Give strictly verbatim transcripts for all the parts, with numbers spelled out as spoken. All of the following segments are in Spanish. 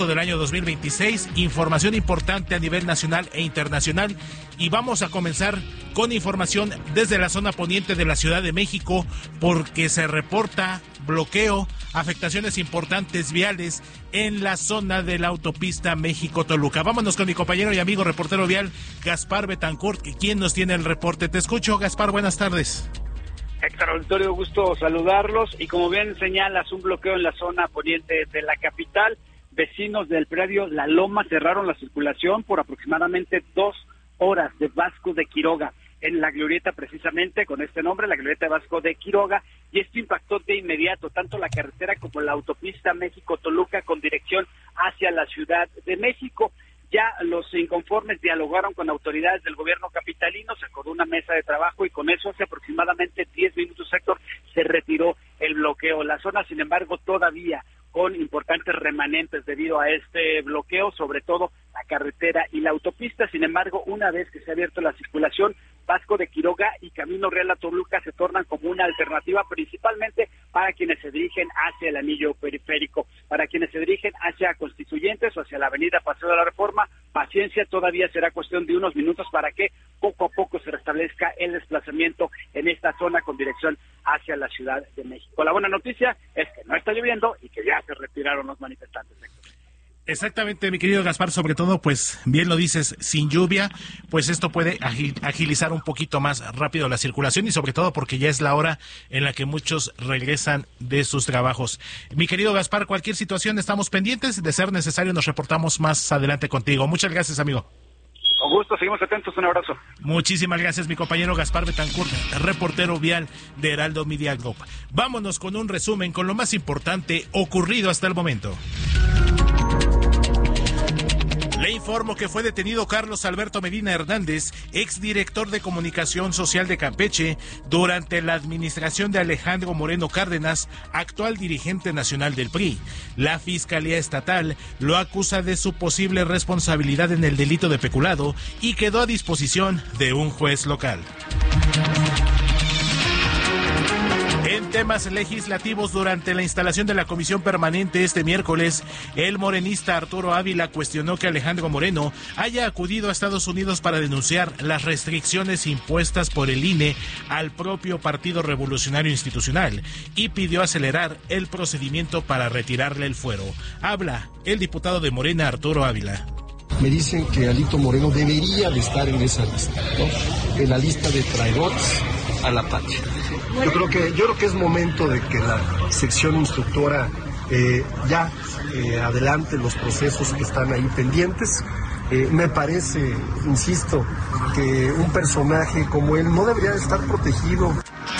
del año dos mil veintiséis, información importante a nivel nacional e internacional, y vamos a comenzar con información desde la zona poniente de la Ciudad de México, porque se reporta bloqueo, afectaciones importantes viales en la zona de la autopista México-Toluca. Vámonos con mi compañero y amigo reportero vial, Gaspar Betancourt, quien nos tiene el reporte. Te escucho, Gaspar, buenas tardes. Héctor Auditorio, gusto saludarlos, y como bien señalas, un bloqueo en la zona poniente de la capital. Vecinos del predio La Loma cerraron la circulación por aproximadamente dos horas de Vasco de Quiroga, en la glorieta precisamente con este nombre, la glorieta de Vasco de Quiroga, y esto impactó de inmediato tanto la carretera como la autopista México-Toluca con dirección hacia la Ciudad de México. Ya los inconformes dialogaron con autoridades del gobierno capitalino, se acordó una mesa de trabajo y con eso hace aproximadamente diez minutos, Héctor, se retiró el bloqueo. La zona, sin embargo, todavía con importantes remanentes debido a este bloqueo, sobre todo la carretera y la autopista. Sin embargo, una vez que se ha abierto la circulación, Vasco de Quiroga y Camino Real a Toluca se tornan como una alternativa, principalmente para quienes se dirigen hacia el anillo periférico. Para quienes se dirigen hacia Constituyentes o hacia la avenida Paseo de la Reforma, paciencia, todavía será cuestión de unos minutos para que poco a poco se restablezca el desplazamiento en esta zona con dirección hacia la Ciudad de México. La buena noticia es que no está lloviendo y que ya se retiraron los manifestantes. Exactamente, mi querido Gaspar, sobre todo, pues bien lo dices, sin lluvia, pues esto puede agilizar un poquito más rápido la circulación y sobre todo porque ya es la hora en la que muchos regresan de sus trabajos. Mi querido Gaspar, cualquier situación estamos pendientes, de ser necesario nos reportamos más adelante contigo. Muchas gracias, amigo. Con gusto, seguimos atentos, un abrazo. Muchísimas gracias, mi compañero Gaspar Betancourt, reportero vial de Heraldo Media Group. Vámonos con un resumen con lo más importante ocurrido hasta el momento. Le informo que fue detenido Carlos Alberto Medina Hernández, exdirector de Comunicación Social de Campeche, durante la administración de Alejandro Moreno Cárdenas, actual dirigente nacional del P R I. La Fiscalía Estatal lo acusa de su posible responsabilidad en el delito de peculado y quedó a disposición de un juez local. En temas legislativos, durante la instalación de la comisión permanente este miércoles, el morenista Arturo Ávila cuestionó que Alejandro Moreno haya acudido a Estados Unidos para denunciar las restricciones impuestas por el I N E al propio Partido Revolucionario Institucional y pidió acelerar el procedimiento para retirarle el fuero. Habla el diputado de Morena, Arturo Ávila. Me dicen que Alito Moreno debería de estar en esa lista, ¿no? En la lista de traidores a la patria. Yo creo que yo creo que es momento de que la sección instructora eh, ya eh, adelante los procesos que están ahí pendientes. Eh, me parece, insisto, que un personaje como él no debería de estar protegido.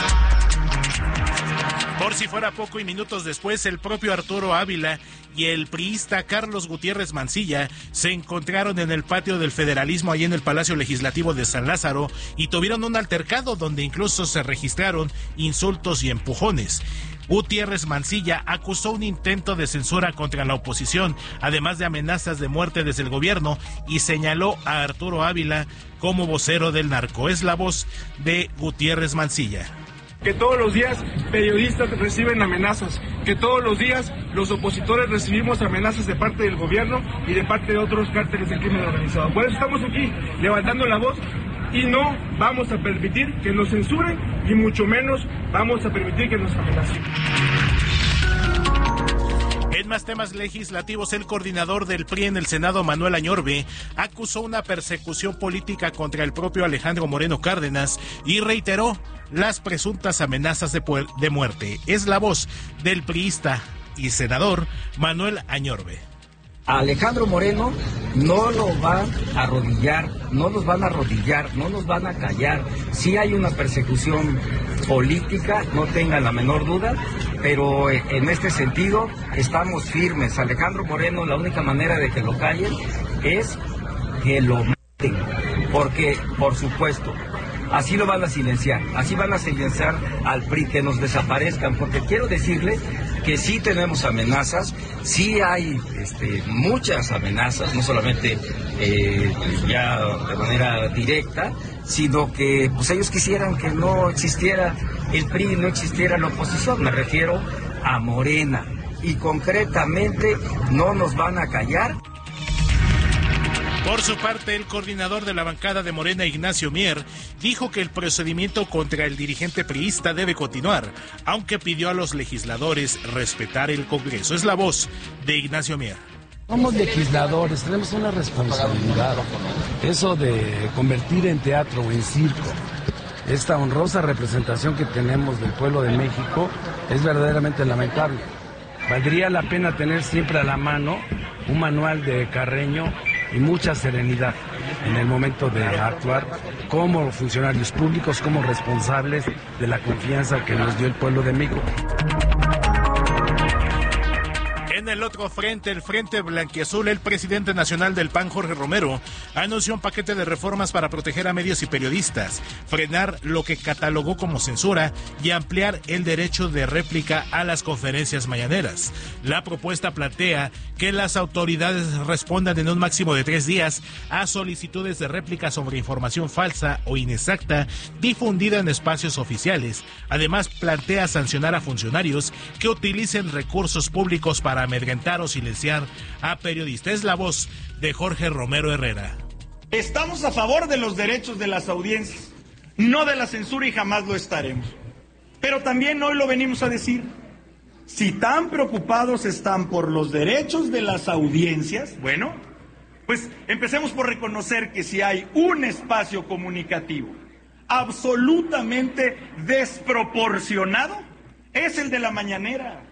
Por si fuera poco y minutos después, el propio Arturo Ávila y el priista Carlos Gutiérrez Mancilla se encontraron en el patio del federalismo ahí en el Palacio Legislativo de San Lázaro y tuvieron un altercado donde incluso se registraron insultos y empujones. Gutiérrez Mancilla acusó un intento de censura contra la oposición, además de amenazas de muerte desde el gobierno, y señaló a Arturo Ávila como vocero del narco. Es la voz de Gutiérrez Mancilla. Que todos los días periodistas reciben amenazas, que todos los días los opositores recibimos amenazas de parte del gobierno y de parte de otros cárteles del crimen organizado. Por eso estamos aquí levantando la voz y no vamos a permitir que nos censuren y mucho menos vamos a permitir que nos amenacen. En más temas legislativos, el coordinador del P R I en el Senado, Manuel Añorbe, acusó una persecución política contra el propio Alejandro Moreno Cárdenas y reiteró las presuntas amenazas de, de muerte. Es la voz del priista y senador Manuel Añorbe. A Alejandro Moreno no lo van a arrodillar, no nos van a arrodillar, no nos van a callar. Sí hay una persecución política, no tengan la menor duda, pero en este sentido estamos firmes. Alejandro Moreno, la única manera de que lo callen es que lo maten, porque, por supuesto, así lo van a silenciar, así van a silenciar al P R I, que nos desaparezcan, porque quiero decirle que sí tenemos amenazas, sí hay este, muchas amenazas, no solamente eh, ya de manera directa, sino que pues ellos quisieran que no existiera el P R I, no existiera la oposición. Me refiero a Morena, y concretamente no nos van a callar. Por su parte, el coordinador de la bancada de Morena, Ignacio Mier, dijo que el procedimiento contra el dirigente priista debe continuar, aunque pidió a los legisladores respetar el Congreso. Es la voz de Ignacio Mier. Somos legisladores, tenemos una responsabilidad. Eso de convertir en teatro o en circo esta honrosa representación que tenemos del pueblo de México es verdaderamente lamentable. Valdría la pena tener siempre a la mano un manual de Carreño y mucha serenidad en el momento de actuar como funcionarios públicos, como responsables de la confianza que nos dio el pueblo de México. En el otro frente, el Frente Blanquiazul, el presidente nacional del P A N, Jorge Romero, anunció un paquete de reformas para proteger a medios y periodistas, frenar lo que catalogó como censura y ampliar el derecho de réplica a las conferencias mañaneras. La propuesta plantea que las autoridades respondan en un máximo de tres días a solicitudes de réplica sobre información falsa o inexacta difundida en espacios oficiales. Además, plantea sancionar a funcionarios que utilicen recursos públicos para amedrentar o silenciar a periodistas. Es la voz de Jorge Romero Herrera. Estamos a favor de los derechos de las audiencias, no de la censura, y jamás lo estaremos. Pero también hoy lo venimos a decir. Si tan preocupados están por los derechos de las audiencias, bueno, pues empecemos por reconocer que si hay un espacio comunicativo absolutamente desproporcionado, es el de la mañanera.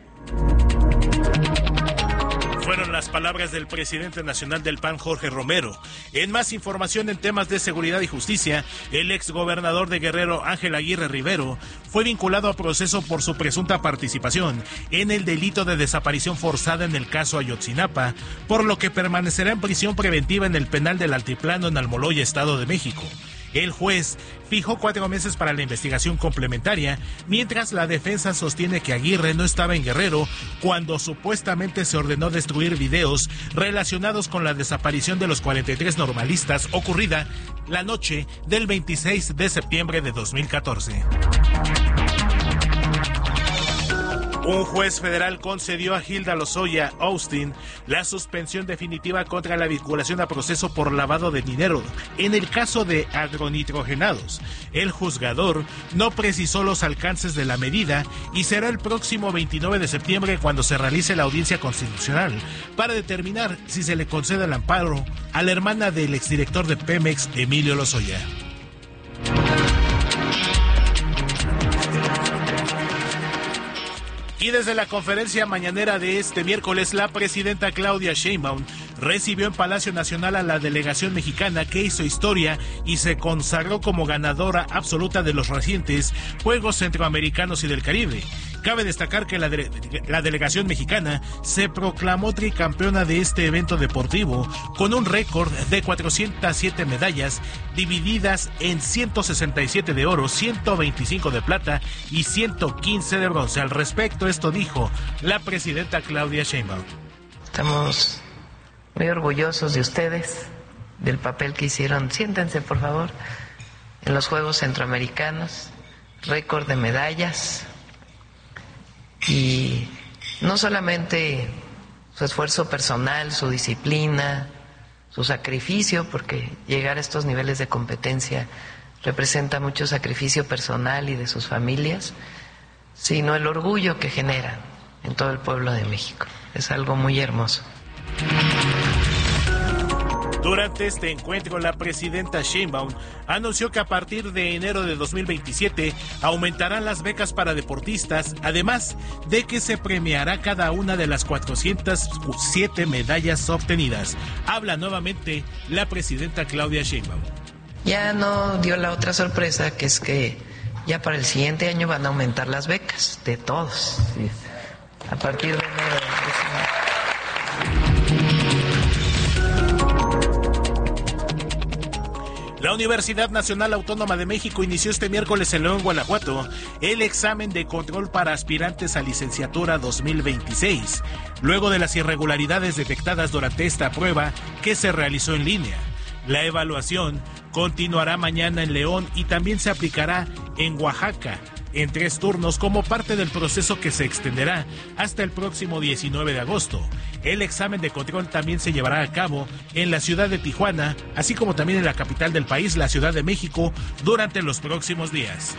Fueron las palabras del presidente nacional del P A N, Jorge Romero. En más información en temas de seguridad y justicia, el exgobernador de Guerrero, Ángel Aguirre Rivero, fue vinculado a proceso por su presunta participación en el delito de desaparición forzada en el caso Ayotzinapa, por lo que permanecerá en prisión preventiva en el penal del Altiplano en Almoloya, Estado de México. El juez fijó cuatro meses para la investigación complementaria, mientras la defensa sostiene que Aguirre no estaba en Guerrero cuando supuestamente se ordenó destruir videos relacionados con la desaparición de los cuarenta y tres normalistas ocurrida la noche del veintiséis de septiembre de dos mil catorce. Un juez federal concedió a Hilda Lozoya Austin la suspensión definitiva contra la vinculación a proceso por lavado de dinero en el caso de agronitrogenados. El juzgador no precisó los alcances de la medida y será el próximo veintinueve de septiembre cuando se realice la audiencia constitucional para determinar si se le concede el amparo a la hermana del exdirector de Pemex, Emilio Lozoya. Y desde la conferencia mañanera de este miércoles, la presidenta Claudia Sheinbaum recibió en Palacio Nacional a la delegación mexicana que hizo historia y se consagró como ganadora absoluta de los recientes Juegos Centroamericanos y del Caribe. Cabe destacar que la, de, la delegación mexicana se proclamó tricampeona de este evento deportivo con un récord de cuatrocientas siete medallas divididas en ciento sesenta y siete de oro, ciento veinticinco de plata y ciento quince de bronce. Al respecto, esto dijo la presidenta Claudia Sheinbaum. Estamos muy orgullosos de ustedes, del papel que hicieron. Siéntense, por favor, en los Juegos Centroamericanos, récord de medallas. Y no solamente su esfuerzo personal, su disciplina, su sacrificio, porque llegar a estos niveles de competencia representa mucho sacrificio personal y de sus familias, sino el orgullo que generan en todo el pueblo de México. Es algo muy hermoso. Durante este encuentro, la presidenta Sheinbaum anunció que a partir de enero de dos mil veintisiete aumentarán las becas para deportistas, además de que se premiará cada una de las cuatrocientas siete medallas obtenidas. Habla nuevamente la presidenta Claudia Sheinbaum. Ya no dio la otra sorpresa, que es que ya para el siguiente año van a aumentar las becas de todos. Sí. A partir de enero de La Universidad Nacional Autónoma de México inició este miércoles en León, Guanajuato, el examen de control para aspirantes a licenciatura dos mil veintiséis, luego de las irregularidades detectadas durante esta prueba que se realizó en línea. La evaluación continuará mañana en León y también se aplicará en Oaxaca, en tres turnos como parte del proceso que se extenderá hasta el próximo diecinueve de agosto. El examen de control también se llevará a cabo en la ciudad de Tijuana, así como también en la capital del país, la Ciudad de México, durante los próximos días.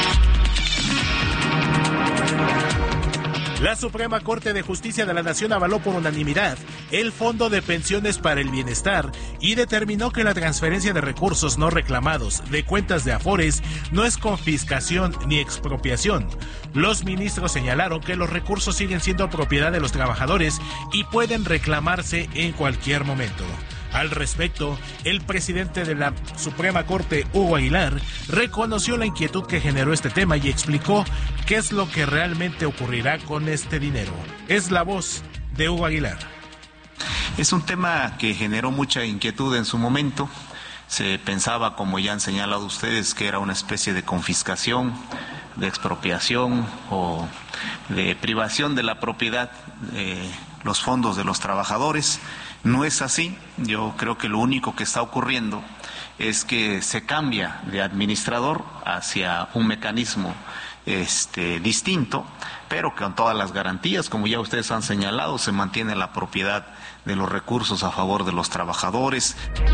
La Suprema Corte de Justicia de la Nación avaló por unanimidad el Fondo de Pensiones para el Bienestar y determinó que la transferencia de recursos no reclamados de cuentas de Afores no es confiscación ni expropiación. Los ministros señalaron que los recursos siguen siendo propiedad de los trabajadores y pueden reclamarse en cualquier momento. Al respecto, el presidente de la Suprema Corte, Hugo Aguilar, reconoció la inquietud que generó este tema y explicó qué es lo que realmente ocurrirá con este dinero. Es la voz de Hugo Aguilar. Es un tema que generó mucha inquietud en su momento. Se pensaba, como ya han señalado ustedes, que era una especie de confiscación, de expropiación o de privación de la propiedad de los fondos de los trabajadores. No es así. Yo creo que lo único que está ocurriendo es que se cambia de administrador hacia un mecanismo este, distinto, pero con todas las garantías, como ya ustedes han señalado, se mantiene la propiedad de los recursos a favor de los trabajadores.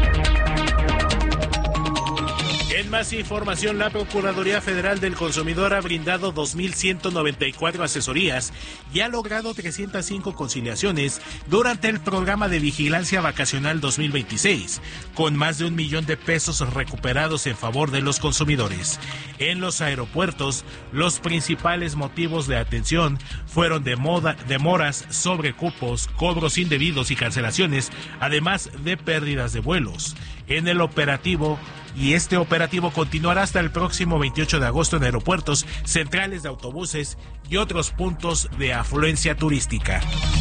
En más información, la Procuraduría Federal del Consumidor ha brindado dos mil ciento noventa y cuatro asesorías y ha logrado trescientas cinco conciliaciones durante el programa de vigilancia vacacional dos mil veintiséis, con más de un millón de pesos recuperados en favor de los consumidores. En los aeropuertos, los principales motivos de atención fueron demoda, demoras, sobrecupos, cobros indebidos y cancelaciones, además de pérdidas de vuelos. En el operativo Y este operativo continuará hasta el próximo veintiocho de agosto en aeropuertos, centrales de autobuses y otros puntos de afluencia turística.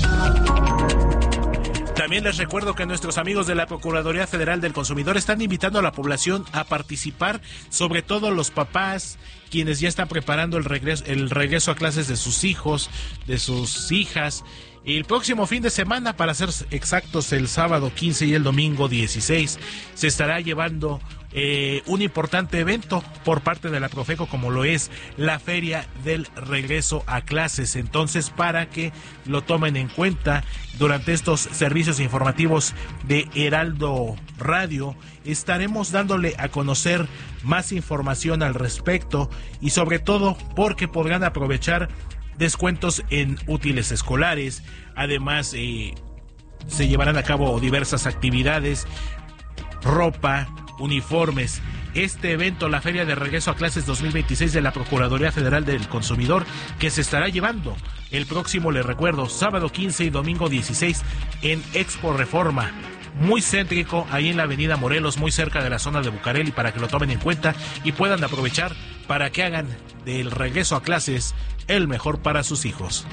También les recuerdo que nuestros amigos de la Procuraduría Federal del Consumidor están invitando a la población a participar, sobre todo los papás, quienes ya están preparando el regreso, el regreso a clases de sus hijos, de sus hijas. El próximo fin de semana, para ser exactos, el sábado quince y el domingo dieciséis, se estará llevando eh, un importante evento por parte de la Profeco, como lo es la Feria del Regreso a Clases. Entonces, para que lo tomen en cuenta durante estos servicios informativos de Heraldo Radio, estaremos dándole a conocer más información al respecto y sobre todo porque podrán aprovechar descuentos en útiles escolares. Además, eh, se llevarán a cabo diversas actividades, ropa, uniformes. Este evento, la Feria de Regreso a Clases dos mil veintiséis de la Procuraduría Federal del Consumidor, que se estará llevando el próximo, les recuerdo, sábado quince y domingo dieciséis en Expo Reforma. Muy céntrico, ahí en la avenida Morelos, muy cerca de la zona de Bucareli, para que lo tomen en cuenta y puedan aprovechar para que hagan del regreso a clases el mejor para sus hijos.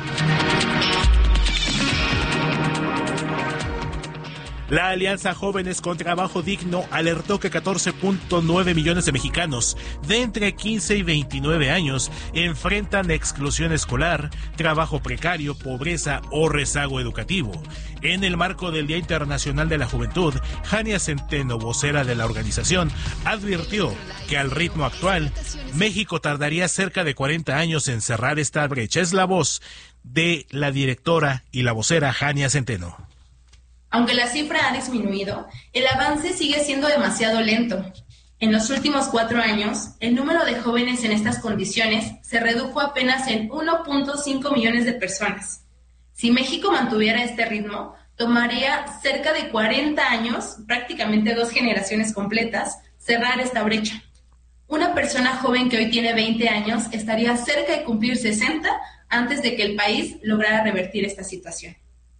La Alianza Jóvenes con Trabajo Digno alertó que catorce punto nueve millones de mexicanos de entre quince y veintinueve años enfrentan exclusión escolar, trabajo precario, pobreza o rezago educativo. En el marco del Día Internacional de la Juventud, Jania Centeno, vocera de la organización, advirtió que al ritmo actual, México tardaría cerca de cuarenta años en cerrar esta brecha. Es la voz de la directora y la vocera Jania Centeno. Aunque la cifra ha disminuido, el avance sigue siendo demasiado lento. En los últimos cuatro años, el número de jóvenes en estas condiciones se redujo apenas en uno punto cinco millones de personas. Si México mantuviera este ritmo, tomaría cerca de cuarenta años, prácticamente dos generaciones completas, cerrar esta brecha. Una persona joven que hoy tiene veinte años estaría cerca de cumplir sesenta antes de que el país lograra revertir esta situación.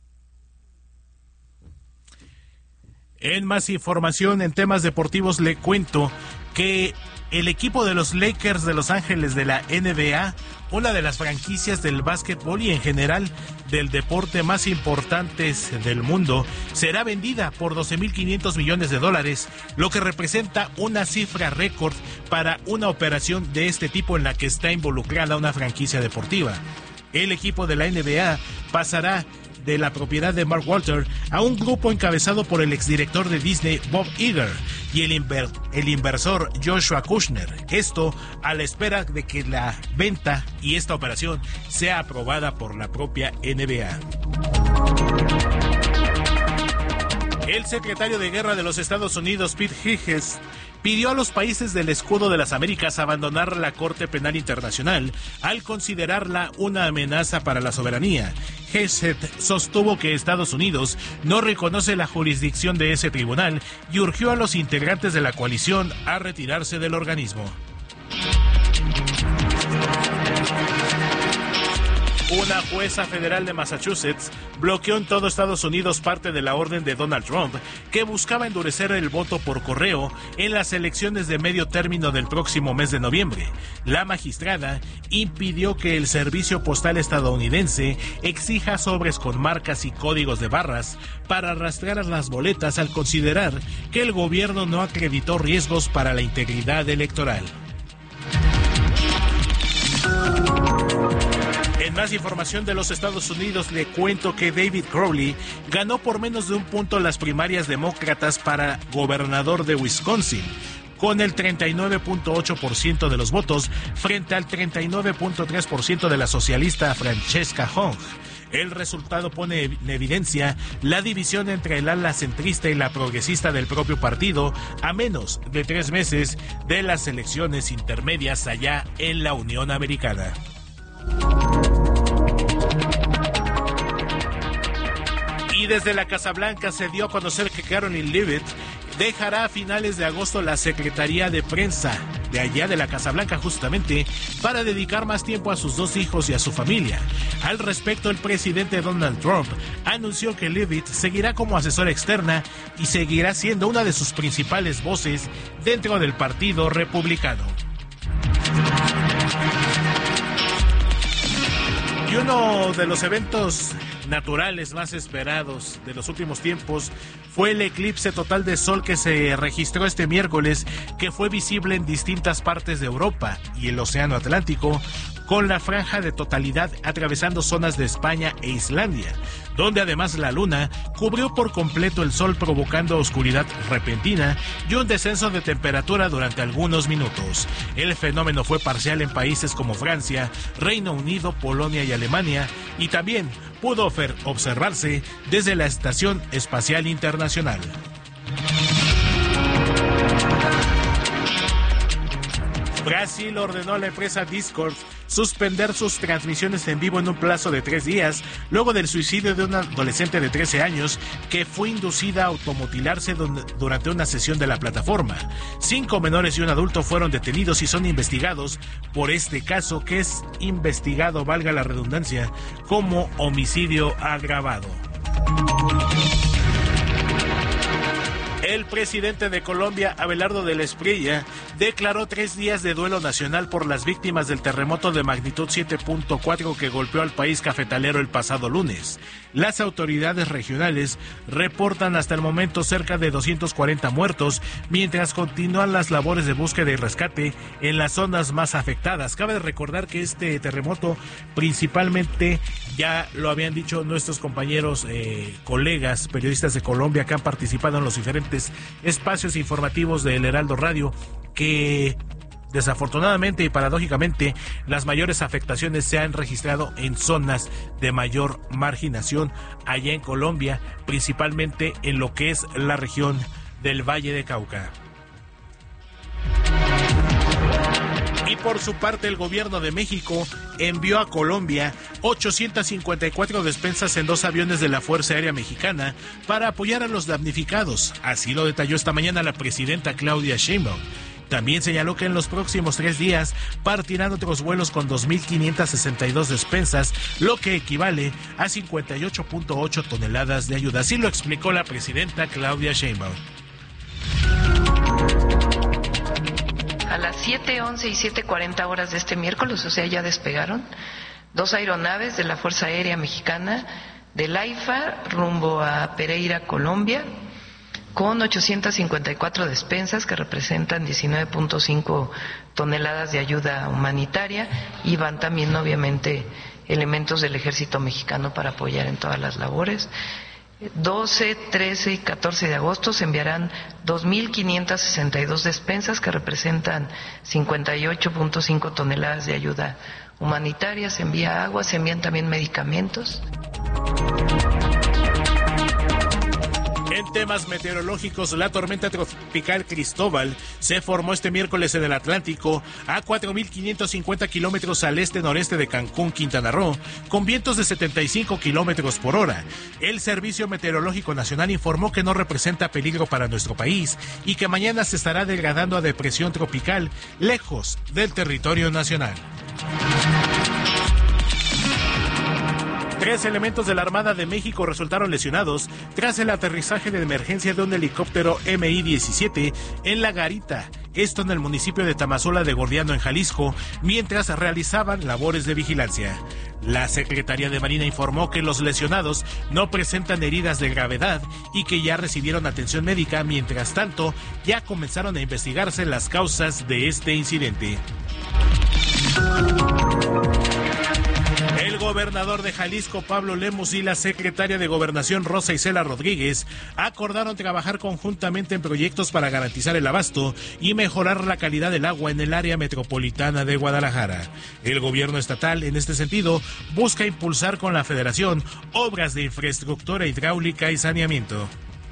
En más información en temas deportivos, le cuento que el equipo de los Lakers de Los Ángeles de la N B A, una de las franquicias del básquetbol y en general del deporte más importantes del mundo, será vendida por doce mil quinientos millones de dólares, lo que representa una cifra récord para una operación de este tipo en la que está involucrada una franquicia deportiva. El equipo de la N B A pasará de la propiedad de Mark Walter a un grupo encabezado por el exdirector de Disney, Bob Iger, y el, inver, el inversor Joshua Kushner. Esto a la espera de que la venta y esta operación sea aprobada por la propia N B A. El secretario de Guerra de los Estados Unidos, Pete Hegseth, pidió a los países del Escudo de las Américas abandonar la Corte Penal Internacional al considerarla una amenaza para la soberanía. Hegseth sostuvo que Estados Unidos no reconoce la jurisdicción de ese tribunal y urgió a los integrantes de la coalición a retirarse del organismo. Una jueza federal de Massachusetts bloqueó en todo Estados Unidos parte de la orden de Donald Trump que buscaba endurecer el voto por correo en las elecciones de medio término del próximo mes de noviembre. La magistrada impidió que el servicio postal estadounidense exija sobres con marcas y códigos de barras para rastrear las boletas al considerar que el gobierno no acreditó riesgos para la integridad electoral. En más información de los Estados Unidos, le cuento que David Crowley ganó por menos de un punto las primarias demócratas para gobernador de Wisconsin, con el treinta y nueve punto ocho por ciento de los votos frente al treinta y nueve punto tres por ciento de la socialista Francesca Hong. El resultado pone en evidencia la división entre el ala centrista y la progresista del propio partido a menos de tres meses de las elecciones intermedias allá en la Unión Americana. Y desde la Casa Blanca se dio a conocer que Caroline Leavitt dejará a finales de agosto la Secretaría de Prensa de allá de la Casa Blanca justamente para dedicar más tiempo a sus dos hijos y a su familia. Al respecto, el presidente Donald Trump anunció que Leavitt seguirá como asesora externa y seguirá siendo una de sus principales voces dentro del Partido Republicano. Y uno de los eventos naturales más esperados de los últimos tiempos fue el eclipse total de sol que se registró este miércoles, que fue visible en distintas partes de Europa y el Océano Atlántico, con la franja de totalidad atravesando zonas de España e Islandia, donde además la luna cubrió por completo el sol, provocando oscuridad repentina y un descenso de temperatura durante algunos minutos. El fenómeno fue parcial en países como Francia, Reino Unido, Polonia y Alemania, y también pudo observarse desde la Estación Espacial Internacional. Brasil ordenó a la empresa Discord suspender sus transmisiones en vivo en un plazo de tres días, luego del suicidio de una adolescente de trece años que fue inducida a automutilarse durante una sesión de la plataforma. Cinco menores y un adulto fueron detenidos y son investigados por este caso, que es investigado, valga la redundancia, como homicidio agravado. El presidente de Colombia, Abelardo del Espriella, declaró tres días de duelo nacional por las víctimas del terremoto de magnitud siete punto cuatro que golpeó al país cafetalero el pasado lunes. Las autoridades regionales reportan hasta el momento cerca de doscientos cuarenta muertos, mientras continúan las labores de búsqueda y rescate en las zonas más afectadas. Cabe recordar que este terremoto principalmente, ya lo habían dicho nuestros compañeros, eh, colegas, periodistas de Colombia que han participado en los diferentes espacios informativos del Heraldo Radio, que desafortunadamente y paradójicamente las mayores afectaciones se han registrado en zonas de mayor marginación allá en Colombia, principalmente en lo que es la región del Valle de Cauca. Y por su parte, el gobierno de México envió a Colombia ochocientas cincuenta y cuatro despensas en dos aviones de la Fuerza Aérea Mexicana para apoyar a los damnificados. Así lo detalló esta mañana la presidenta Claudia Sheinbaum. También señaló que en los próximos tres días partirán otros vuelos con dos mil quinientas sesenta y dos despensas, lo que equivale a cincuenta y ocho punto ocho toneladas de ayuda. Así lo explicó la presidenta Claudia Sheinbaum. A las siete once y siete cuarenta horas de este miércoles, o sea, ya despegaron dos aeronaves de la Fuerza Aérea Mexicana del AIFA rumbo a Pereira, Colombia, con ochocientas cincuenta y cuatro despensas que representan diecinueve punto cinco toneladas de ayuda humanitaria, y van también obviamente elementos del Ejército Mexicano para apoyar en todas las labores. doce, trece y catorce de agosto se enviarán dos mil quinientas sesenta y dos despensas que representan cincuenta y ocho punto cinco toneladas de ayuda humanitaria. Se envía agua, se envían también medicamentos. En temas meteorológicos, la tormenta tropical Cristóbal se formó este miércoles en el Atlántico a cuatro mil quinientos cincuenta kilómetros al este-noreste de Cancún, Quintana Roo, con vientos de setenta y cinco kilómetros por hora. El Servicio Meteorológico Nacional informó que no representa peligro para nuestro país y que mañana se estará degradando a depresión tropical lejos del territorio nacional. Tres elementos de la Armada de México resultaron lesionados tras el aterrizaje de emergencia de un helicóptero M I diecisiete en La Garita, esto en el municipio de Tamazola de Gordiano, en Jalisco, mientras realizaban labores de vigilancia. La Secretaría de Marina informó que los lesionados no presentan heridas de gravedad y que ya recibieron atención médica. Mientras tanto, ya comenzaron a investigarse las causas de este incidente. El gobernador de Jalisco, Pablo Lemus, y la secretaria de Gobernación, Rosa Isela Rodríguez, acordaron trabajar conjuntamente en proyectos para garantizar el abasto y mejorar la calidad del agua en el área metropolitana de Guadalajara. El gobierno estatal, en este sentido, busca impulsar con la Federación obras de infraestructura hidráulica y saneamiento.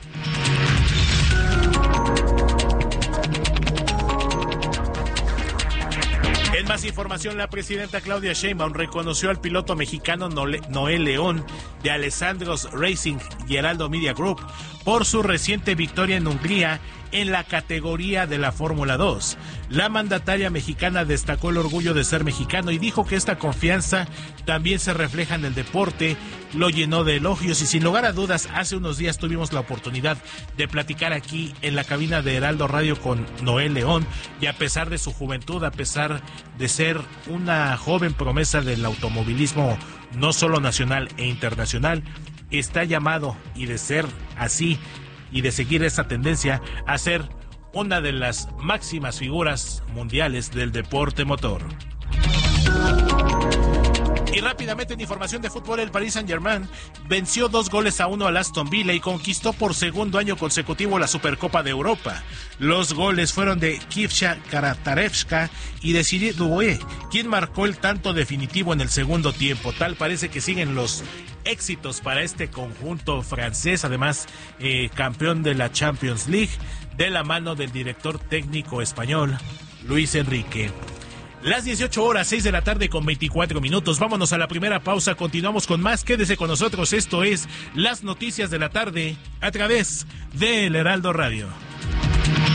En más información, la presidenta Claudia Sheinbaum reconoció al piloto mexicano Noé León de Alessandros Racing y Heraldo Media Group por su reciente victoria en Hungría en la categoría de la Fórmula dos. La mandataria mexicana destacó el orgullo de ser mexicano y dijo que esta confianza también se refleja en el deporte. Lo llenó de elogios y sin lugar a dudas, hace unos días tuvimos la oportunidad de platicar aquí en la cabina de Heraldo Radio con Noé León, y a pesar de su juventud, a pesar de ser una joven promesa del automovilismo no solo nacional e internacional, está llamado, y de ser así y de seguir esa tendencia, a ser una de las máximas figuras mundiales del deporte motor. Y rápidamente, en información de fútbol, el Paris Saint-Germain venció dos goles a uno al Aston Villa y conquistó por segundo año consecutivo la Supercopa de Europa. Los goles fueron de Kivcha Karatarevska y de Cyril Doué, quien marcó el tanto definitivo en el segundo tiempo. Tal parece que siguen los éxitos para este conjunto francés, además eh, campeón de la Champions League, de la mano del director técnico español, Luis Enrique. Las dieciocho horas, seis de la tarde con veinticuatro minutos. Vámonos a la primera pausa, continuamos con más. Quédese con nosotros, esto es Las Noticias de la Tarde a través de El Heraldo Radio.